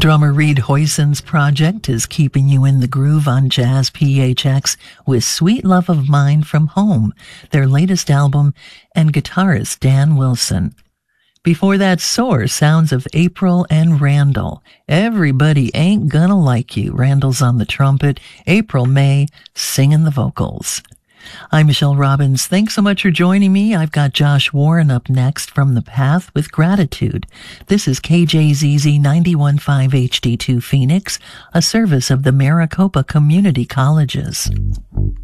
Drummer Reed Hoyson's project is keeping you in the groove on Jazz PHX with Sweet Love of Mine from Home, their latest album, and guitarist Dan Wilson. Before that, Soar, sounds of April and Randall. Everybody Ain't Gonna Like You. Randall's on the trumpet, April May singing the vocals. I'm Michelle Robbins. Thanks so much for joining me. I've got Josh Warren up next from The Path with Gratitude. This is KJZZ 91.5 HD2 Phoenix, a service of the Maricopa Community Colleges.